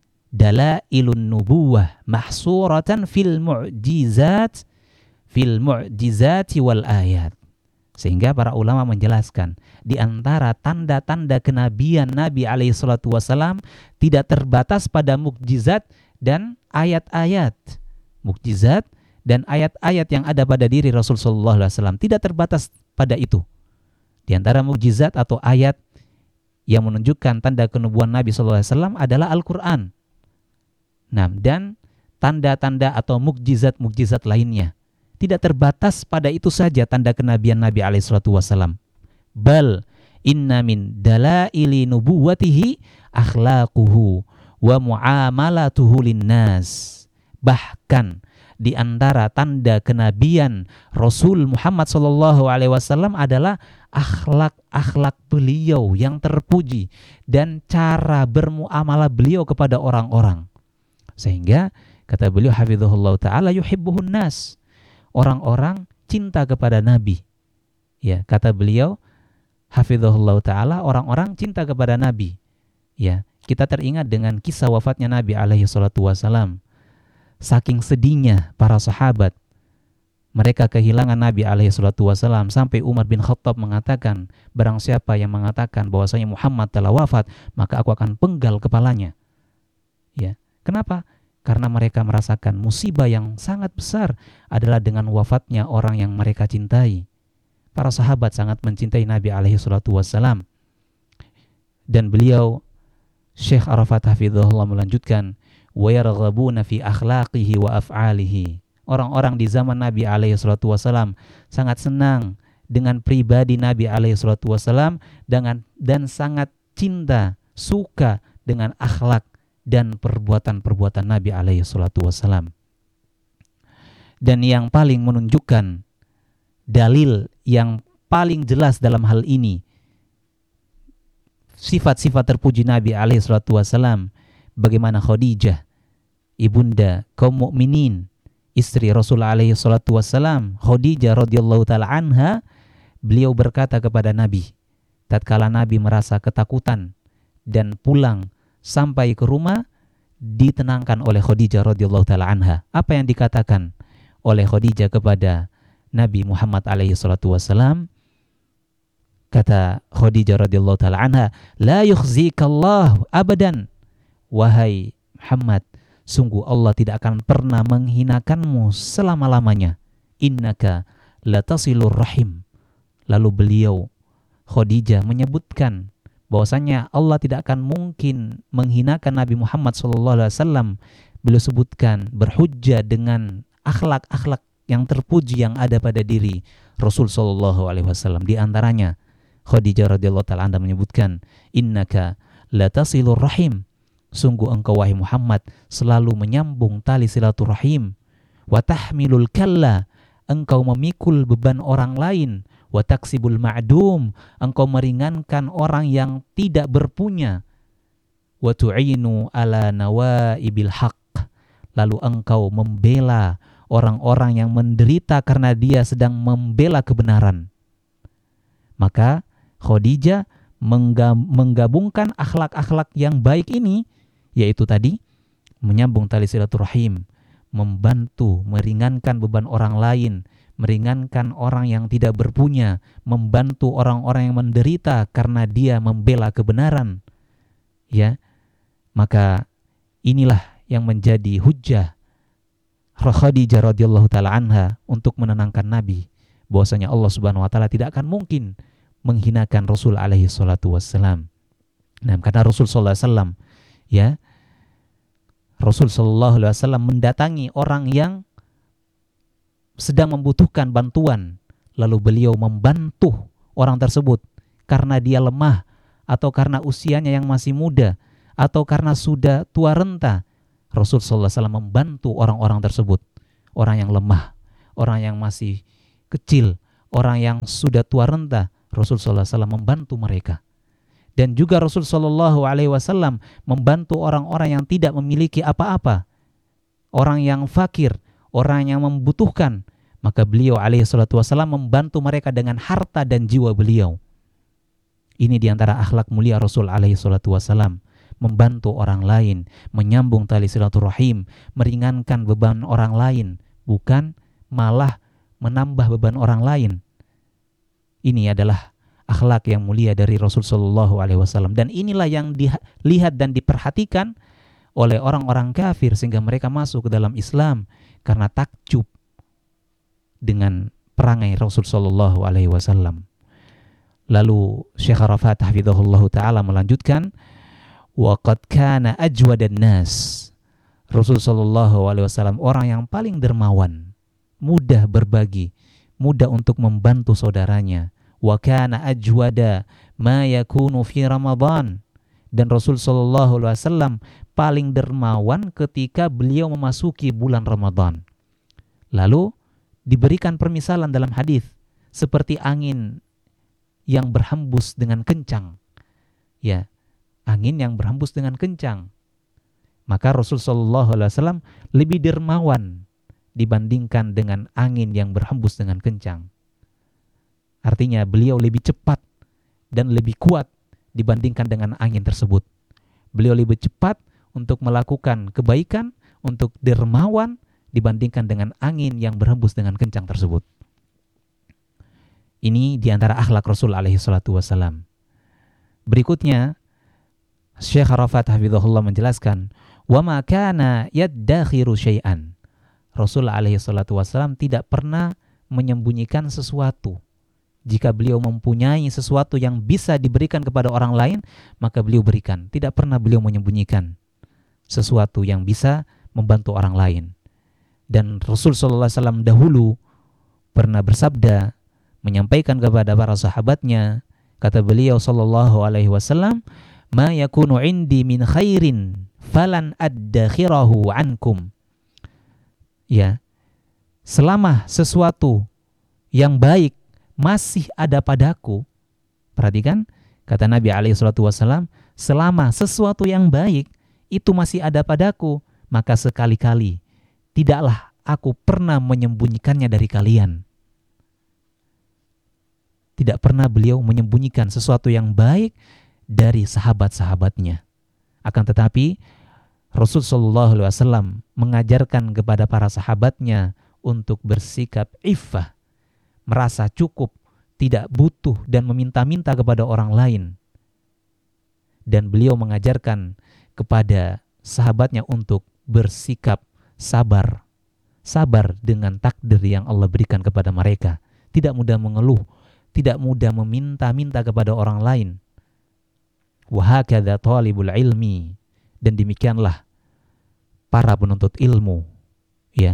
dalailun nubuwah mahsuratan fil mu'jizat fil mu'jizati wal ayat. Sehingga para ulama menjelaskan, di antara tanda-tanda kenabian Nabi alaihi salatu wasallam tidak terbatas pada mukjizat dan ayat-ayat. Mukjizat dan ayat-ayat yang ada pada diri Rasul sallallahu alaihi wasallam tidak terbatas pada itu. Di antara mukjizat atau ayat yang menunjukkan tanda kenubuan Nabi sallallahu alaihi wasallam adalah Al-Qur'an. Nah, dan tanda-tanda atau mukjizat-mukjizat lainnya. Tidak terbatas pada itu saja tanda kenabian Nabi alaihi salatu wasallam. Bal inna min dalaili nubuwatihi akhlaquhu wa muamalatuhu linnas. Bahkan di antara tanda kenabian Rasul Muhammad sallallahu alaihi wasallam adalah akhlak-akhlak beliau yang terpuji dan cara bermuamalah beliau kepada orang-orang. Sehingga kata beliau hafizahullah taala yuhibbuhun nas. Orang-orang cinta kepada Nabi. Ya, kata beliau hafizahullah taala, orang-orang cinta kepada Nabi. Ya, kita teringat dengan kisah wafatnya Nabi alaihi salatu wasalam. Saking sedihnya para sahabat, mereka kehilangan Nabi alaihi salatu wasalam, sampai Umar bin Khattab mengatakan, barang siapa yang mengatakan bahwasanya Muhammad telah wafat, maka aku akan penggal kepalanya. Ya, kenapa? Karena mereka merasakan musibah yang sangat besar adalah dengan wafatnya orang yang mereka cintai. Para sahabat sangat mencintai Nabi alaihi salatu wassalam. Dan beliau, Syekh Arafat hafizahullah melanjutkan, wa yarghabuna fi akhlaqihi wa af'alihi. Orang-orang di zaman Nabi alaihi salatu wassalam sangat senang dengan pribadi Nabi alaihi salatu wassalam dengan dan sangat cinta, suka dengan akhlak dan perbuatan-perbuatan Nabi alaihi salatu wassalam. Dan yang paling menunjukkan, dalil yang paling jelas dalam hal ini, sifat-sifat terpuji Nabi alaihi salatu wassalam, bagaimana Khadijah, ibunda kaum mukminin, istri Rasul alaihi salatu wassalam, Khadijah radhiyallahu taala anha, beliau berkata kepada Nabi tatkala Nabi merasa ketakutan dan pulang sampai ke rumah, ditenangkan oleh Khadijah radhiyallahu taala anha. Apa yang dikatakan oleh Khadijah kepada Nabi Muhammad alaihi salatu wasalam? Kata Khadijah radhiyallahu taala anha, la yukhzikallahu abadan. Wahai Muhammad, sungguh Allah tidak akan pernah menghinakanmu selama-lamanya. Innaka latasilur rahim. Lalu beliau, Khadijah, menyebutkan bahwasanya Allah tidak akan mungkin menghinakan Nabi Muhammad shallallahu alaihi wasallam. Beliau sebutkan berhujjah dengan akhlak-akhlak yang terpuji yang ada pada diri Rasul shallallahu alaihi wasallam. Di antaranya Khadijah radhiyallahu taala anha menyebutkan, innaka latasilur rahim. Sungguh engkau wahai Muhammad selalu menyambung tali silaturahim. Wa tahmilul kalla. Engkau memikul beban orang lain. Wa taksibul ma'dum, engkau meringankan orang yang tidak berpunya. Wa tu'inu ala nawaibil haq, lalu engkau membela orang-orang yang menderita karena dia sedang membela kebenaran. Maka Khadijah menggabungkan akhlak-akhlak yang baik ini, yaitu tadi menyambung tali silaturahim, membantu meringankan beban orang lain, meringankan orang yang tidak berpunya, membantu orang-orang yang menderita karena dia membela kebenaran. Ya, maka inilah yang menjadi hujjah Khadijah radhiyallahu taala anha untuk menenangkan Nabi, bahwasanya Allah Subhanahu wa taala tidak akan mungkin menghinakan Rasul alaihi salatu wassalam. Nah, karena Rasul sallallahu alaihi wasallam, ya, Rasul sallallahu alaihi wasallam mendatangi orang yang sedang membutuhkan bantuan, lalu beliau membantu orang tersebut karena dia lemah, atau karena usianya yang masih muda, atau karena sudah tua renta, Rasul sallallahu alaihi wasallam membantu orang-orang tersebut. Orang yang lemah, orang yang masih kecil, orang yang sudah tua renta, Rasul sallallahu alaihi wasallam membantu mereka. Dan juga Rasul sallallahu alaihi wasallam membantu orang-orang yang tidak memiliki apa-apa, orang yang fakir, orang yang membutuhkan, maka beliau alaihi salatu wasallam membantu mereka dengan harta dan jiwa beliau. Ini diantara akhlak mulia Rasul alaihi salatu wasallam, membantu orang lain, menyambung tali silaturahim, meringankan beban orang lain, bukan malah menambah beban orang lain. Ini adalah akhlak yang mulia dari Rasul sallallahu alaihi wasallam, dan inilah yang dilihat dan diperhatikan oleh orang-orang kafir sehingga mereka masuk ke dalam Islam karena takjub dengan perangai Rasul sallallahu alaihi wasallam. Lalu Syekh Arafat hafizahullah taala melanjutkan, wa qad kana ajwadan nas. Rasul sallallahu alaihi wasallam orang yang paling dermawan, mudah berbagi, mudah untuk membantu saudaranya. Wa kana ajwada ma yakunu fi Ramadan. Dan Rasul sallallahu alaihi wasallam paling dermawan ketika beliau memasuki bulan Ramadan. Lalu diberikan permisalan dalam hadis seperti angin yang berhembus dengan kencang. Ya, angin yang berhembus dengan kencang. Maka Rasul sallallahu alaihi wasallam lebih dermawan dibandingkan dengan angin yang berhembus dengan kencang. Artinya beliau lebih cepat dan lebih kuat dibandingkan dengan angin tersebut. Beliau lebih cepat untuk melakukan kebaikan, untuk dermawan dibandingkan dengan angin yang berhembus dengan kencang tersebut. Ini diantara akhlak Rasul alaihi salatu wassalam. Berikutnya Syekh Arafat hafizahullah menjelaskan, wa ma kana yaddakhiru syai'an. Rasul alaihi salatu wassalam tidak pernah menyembunyikan sesuatu. Jika beliau mempunyai sesuatu yang bisa diberikan kepada orang lain, maka beliau berikan. Tidak pernah beliau menyembunyikan sesuatu yang bisa membantu orang lain. Dan Rasul sallallahu alaihi wasallam dahulu pernah bersabda, menyampaikan kepada para sahabatnya, kata beliau sallallahu alaihi wasallam, ma yakunu indi min khairin falan addakhirahu ankum. Ya, selama sesuatu yang baik masih ada padaku, perhatikan kata Nabi alaihi salatu wasallam, selama sesuatu yang baik itu masih ada padaku, maka sekali-kali tidaklah aku pernah menyembunyikannya dari kalian. Tidak pernah beliau menyembunyikan sesuatu yang baik dari sahabat-sahabatnya. Akan tetapi Rasul sallallahu alaihi wasallam mengajarkan kepada para sahabatnya untuk bersikap iffah, merasa cukup, tidak butuh dan meminta-minta kepada orang lain. Dan beliau mengajarkan kepada sahabatnya untuk bersikap sabar. Sabar dengan takdir yang Allah berikan kepada mereka. Tidak mudah mengeluh, tidak mudah meminta-minta kepada orang lain. Wa hakadha talibul ilmi. Dan demikianlah para penuntut ilmu. Ya.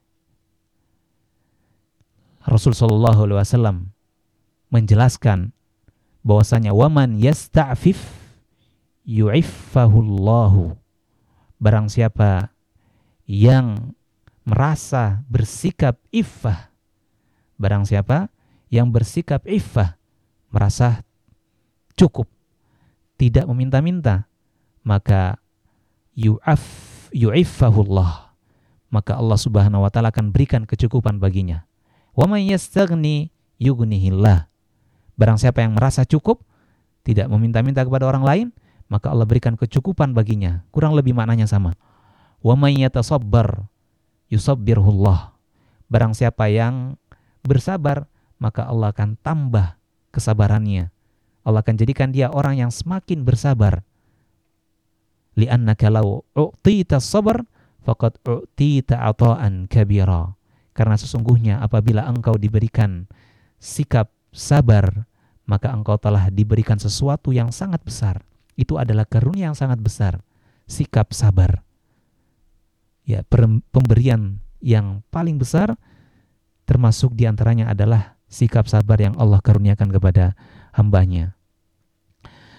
Rasul sallallahu alaihi wasallam menjelaskan bahwasanya waman yasta'fif yu'iffahullahu. Barang siapa yang merasa bersikap iffah, barang siapa yang bersikap iffah, merasa cukup, tidak meminta-minta, maka yu'af yu'iffahullah, maka Allah Subhanahu wa taala akan berikan kecukupan baginya. Wa may yastaghni yughnihillah. Barang siapa yang merasa cukup, tidak meminta-minta kepada orang lain, maka Allah berikan kecukupan baginya. Kurang lebih maknanya sama. Wa may yatasabbar yusabbirhullah. Barang siapa yang bersabar, maka Allah akan tambah kesabarannya. Allah akan jadikan dia orang yang semakin bersabar. Li'annaka law u'tita sabr faqad u'tita ata'an kabira. Karena sesungguhnya apabila engkau diberikan sikap sabar, maka engkau telah diberikan sesuatu yang sangat besar. Itu adalah karunia yang sangat besar, sikap sabar. Ya, pemberian yang paling besar termasuk diantaranya adalah sikap sabar yang Allah karuniakan kepada hambanya.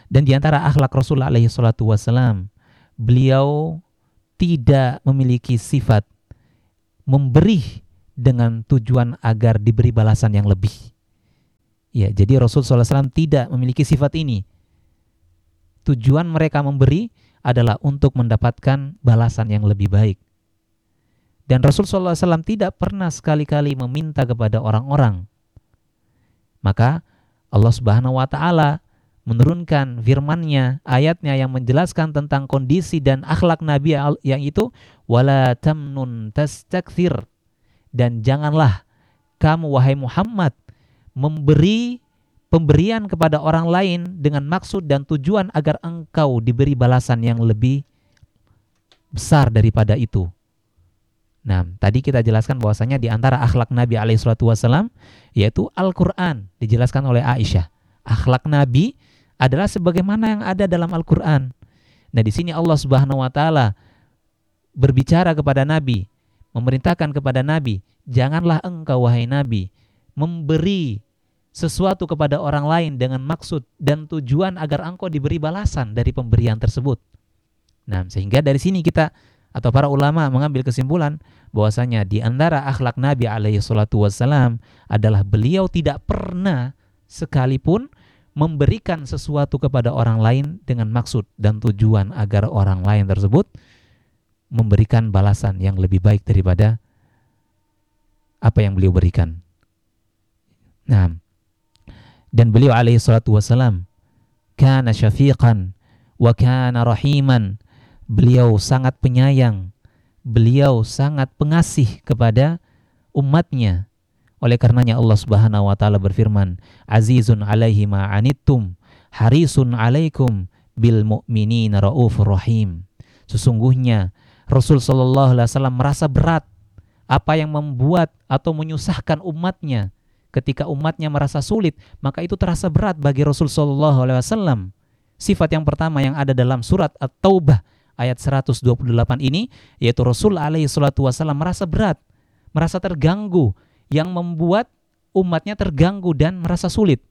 Dan di antara akhlak Rasul alaihi salatu wasalam, beliau tidak memiliki sifat memberi dengan tujuan agar diberi balasan yang lebih. Ya, jadi Rasul sallallahu alaihi wasallam tidak memiliki sifat ini. Tujuan mereka memberi adalah untuk mendapatkan balasan yang lebih baik. Dan Rasul sallallahu alaihi wasallam tidak pernah sekali-kali meminta kepada orang-orang. Maka Allah Subhanahu wa taala menurunkan firman-Nya, ayatnya yang menjelaskan tentang kondisi dan akhlak Nabi yang itu, wala tamnun tastakthir, dan janganlah kamu wahai Muhammad memberi pemberian kepada orang lain dengan maksud dan tujuan agar engkau diberi balasan yang lebih besar daripada itu. Nah, tadi kita jelaskan bahwasanya di antara akhlak Nabi alaihi salatu wasallam yaitu Al-Qur'an, dijelaskan oleh Aisyah. Akhlak Nabi adalah sebagaimana yang ada dalam Al-Qur'an. Nah, di sini Allah Subhanahu wa taala berbicara kepada Nabi, memerintahkan kepada Nabi, janganlah engkau wahai Nabi memberi sesuatu kepada orang lain dengan maksud dan tujuan agar engkau diberi balasan dari pemberian tersebut. Nah, sehingga dari sini kita atau para ulama mengambil kesimpulan bahwasanya di antara akhlak Nabi alaihi salatu wassalam adalah beliau tidak pernah sekalipun memberikan sesuatu kepada orang lain dengan maksud dan tujuan agar orang lain tersebut memberikan balasan yang lebih baik daripada apa yang beliau berikan. Nah, dan beliau alaihi salatu wassalam kana syafiqan wa kana rahiman. Beliau sangat penyayang, beliau sangat pengasih kepada umatnya. Oleh karenanya Allah Subhanahu wa taala berfirman, azizun alaihi ma anittum harisun alaikum bil mu'minina raufur rahim. Sesungguhnya Rasul sallallahu alaihi wasallam merasa berat apa yang membuat atau menyusahkan umatnya. Ketika umatnya merasa sulit, maka itu terasa berat bagi Rasul sallallahu alaihi wasallam. Sifat yang pertama yang ada dalam surat At-Taubah ayat seratus dua puluh delapan ini, yaitu Rasul alaihi salatu wasallam merasa berat, merasa terganggu, yang membuat umatnya terganggu dan merasa sulit.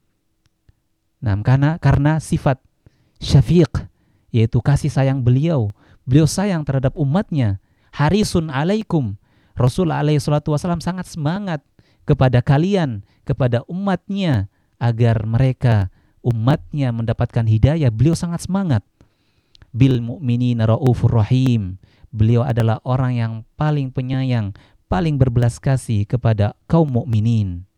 Nah, karena karena sifat syafiq, yaitu kasih sayang beliau, beliau sayang terhadap umatnya. Harisun alaikum, Rasul alaihi salatu wasallam sangat semangat kepada kalian, kepada umatnya, agar mereka, umatnya mendapatkan hidayah. Beliau sangat semangat. Bil mu'minina raufur rahim, beliau adalah orang yang paling penyayang, paling berbelas kasih kepada kaum mukminin.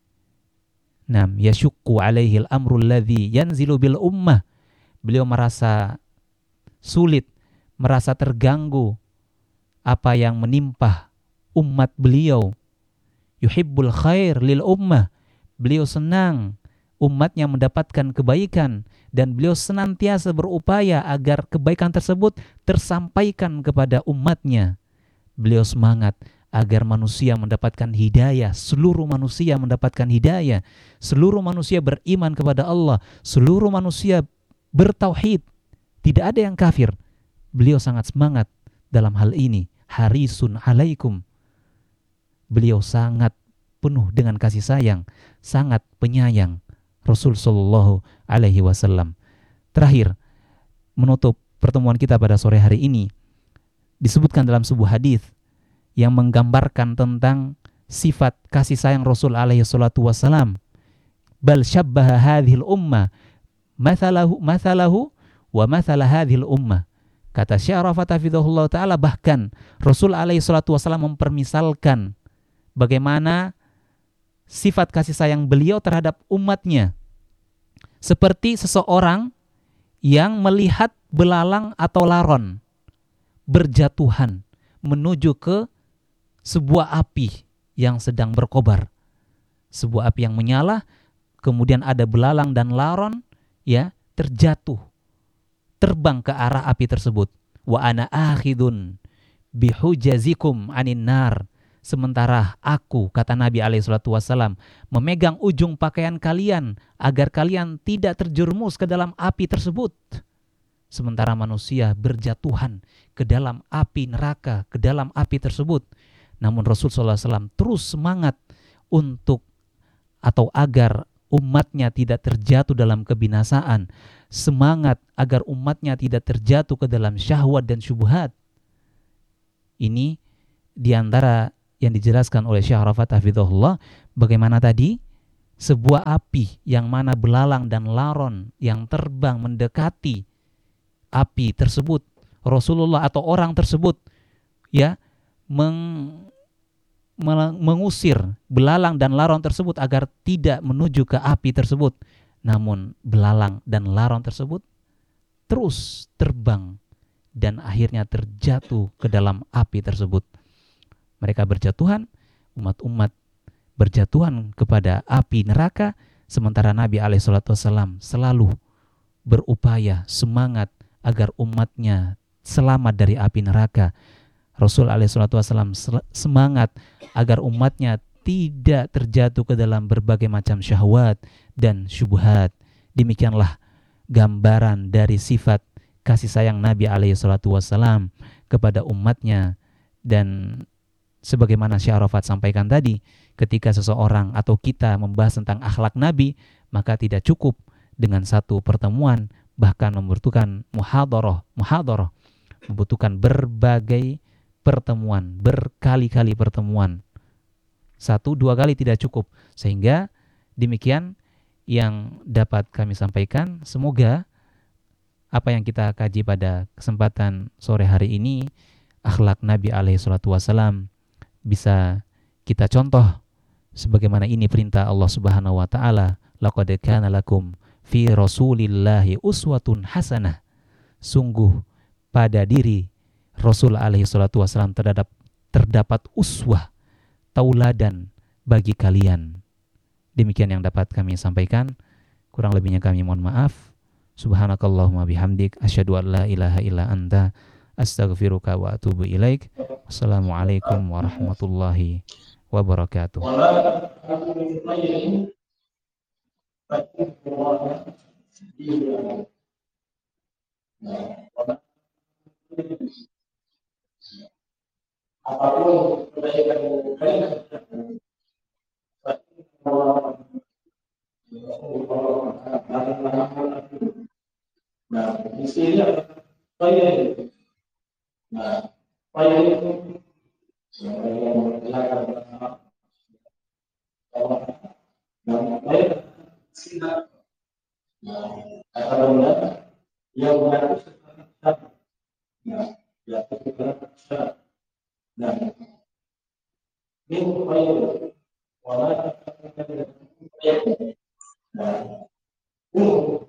Nam yashukku alaihi al-amru alladhi yanzilu bil ummah, beliau merasa sulit, merasa terganggu apa yang menimpa umat beliau. Yuhibbul khair lil ummah, beliau senang umatnya mendapatkan kebaikan, dan beliau senantiasa berupaya agar kebaikan tersebut tersampaikan kepada umatnya. Beliau semangat agar manusia mendapatkan hidayah, seluruh manusia mendapatkan hidayah, seluruh manusia beriman kepada Allah, seluruh manusia bertauhid, tidak ada yang kafir. Beliau sangat semangat dalam hal ini. Harisun alaikum, beliau sangat penuh dengan kasih sayang, sangat penyayang Rasul sallallahu alaihi wasallam. Terakhir, menutup pertemuan kita pada sore hari ini, disebutkan dalam sebuah hadis yang menggambarkan tentang sifat kasih sayang Rasul alaihi salatu wasallam. Bal syabbaha hadhil ummah mathalahu mathalahu wa mathala hadhil ummah. Kata Syekh Arafat hafizahullah ta'ala, bahkan Rasul alaihi salatu wasallam mempermisalkan bagaimana sifat kasih sayang beliau terhadap umatnya seperti seseorang yang melihat belalang atau laron berjatuhan menuju ke sebuah api yang sedang berkobar. Sebuah api yang menyala, kemudian ada belalang dan laron ya terjatuh, terbang ke arah api tersebut. Wa ana akhidun bihujazikum anin nar. Sementara aku, kata Nabi alaihi salatu wasallam, memegang ujung pakaian kalian agar kalian tidak terjerumus ke dalam api tersebut. Sementara manusia berjatuhan ke dalam api neraka, ke dalam api tersebut. Namun Rasul sallallahu alaihi wasallam terus semangat untuk atau agar umatnya tidak terjatuh dalam kebinasaan, semangat agar umatnya tidak terjatuh ke dalam syahwat dan syubhat. Ini diantara yang dijelaskan oleh Syekh Arafat hafizahullah, bagaimana tadi sebuah api yang mana belalang dan laron yang terbang mendekati api tersebut, Rasulullah atau orang tersebut ya meng, mengusir belalang dan laron tersebut agar tidak menuju ke api tersebut. Namun belalang dan laron tersebut terus terbang dan akhirnya terjatuh ke dalam api tersebut. Mereka berjatuhan, umat-umat berjatuhan kepada api neraka, sementara Nabi alaihi salatu wasallam selalu berupaya semangat agar umatnya selamat dari api neraka. Rasul alaihi salatu wasallam semangat agar umatnya tidak terjatuh ke dalam berbagai macam syahwat dan syubhat. Demikianlah gambaran dari sifat kasih sayang Nabi alaihi salatu wasallam kepada umatnya. Dan sebagaimana Syekh Arafat sampaikan tadi, ketika seseorang atau kita membahas tentang akhlak Nabi, maka tidak cukup dengan satu pertemuan, bahkan membutuhkan muhadharah, muhadharah, membutuhkan berbagai pertemuan, berkali-kali pertemuan. Satu, dua kali tidak cukup. Sehingga demikian yang dapat kami sampaikan. Semoga apa yang kita kaji pada kesempatan sore hari ini, akhlak Nabi alaihi salatu wasallam, bisa kita contoh sebagaimana ini perintah Allah Subhanahu wa taala, laqad kana lakum fi rasulillahi uswatun hasanah. Sungguh pada diri Rasul alaihi salatu wasallam terdapat terdapat uswah, tauladan bagi kalian. Demikian yang dapat kami sampaikan. Kurang lebihnya kami mohon maaf. Subhanakallahumma bihamdik asyhadu an la ilaha illa anta astaghfiruka wa atubu ilaik. Assalamualaikum warahmatullahi wabarakatuh. Apapun kebaikan kalian, nah, di sini ada saya. Nah, saya itu yang berkaitan dengan Allah. Nah, saya tidak. Nah, kata benar yang benar itu satu. Nah, ya itu benar satu. Nah, ini upaya wala. Nah,